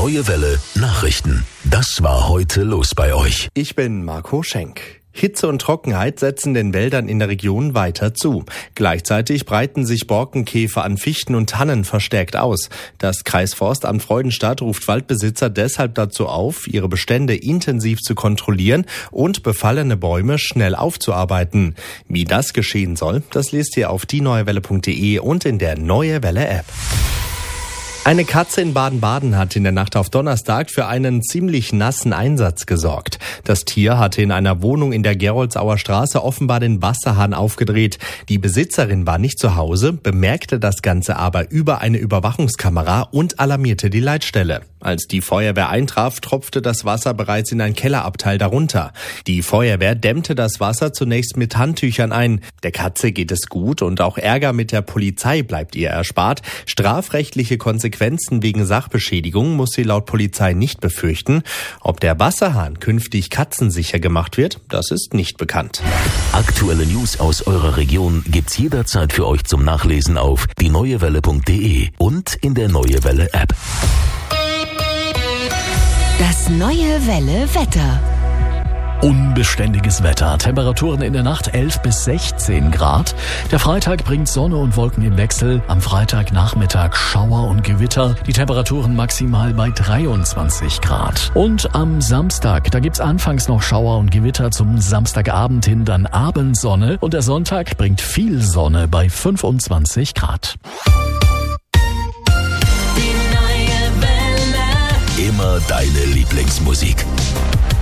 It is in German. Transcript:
Neue Welle Nachrichten. Das war heute los bei euch. Ich bin Marco Schenk. Hitze und Trockenheit setzen den Wäldern in der Region weiter zu. Gleichzeitig breiten sich Borkenkäfer an Fichten und Tannen verstärkt aus. Das Kreisforstamt Freudenstadt ruft Waldbesitzer deshalb dazu auf, ihre Bestände intensiv zu kontrollieren und befallene Bäume schnell aufzuarbeiten. Wie das geschehen soll, das lest ihr auf dieneuewelle.de und in der Neue Welle App. Eine Katze in Baden-Baden hat in der Nacht auf Donnerstag für einen ziemlich nassen Einsatz gesorgt. Das Tier hatte in einer Wohnung in der Geroldsauer Straße offenbar den Wasserhahn aufgedreht. Die Besitzerin war nicht zu Hause, bemerkte das Ganze aber über eine Überwachungskamera und alarmierte die Leitstelle. Als die Feuerwehr eintraf, tropfte das Wasser bereits in ein Kellerabteil darunter. Die Feuerwehr dämmte das Wasser zunächst mit Handtüchern ein. Der Katze geht es gut und auch Ärger mit der Polizei bleibt ihr erspart. Strafrechtliche Konsequenzen wegen Sachbeschädigung muss sie laut Polizei nicht befürchten. Ob der Wasserhahn künftig katzensicher gemacht wird, das ist nicht bekannt. Aktuelle News aus eurer Region gibt's jederzeit für euch zum Nachlesen auf dieneuewelle.de und in der Neue Welle App. Das Neue Welle Wetter. Unbeständiges Wetter. Temperaturen in der Nacht 11 bis 16 Grad. Der Freitag bringt Sonne und Wolken im Wechsel. Am Freitagnachmittag Schauer und Gewitter. Die Temperaturen maximal bei 23 Grad. Und am Samstag, da gibt's anfangs noch Schauer und Gewitter, zum Samstagabend hin dann Abendsonne. Und der Sonntag bringt viel Sonne bei 25 Grad. Immer deine Lieblingsmusik.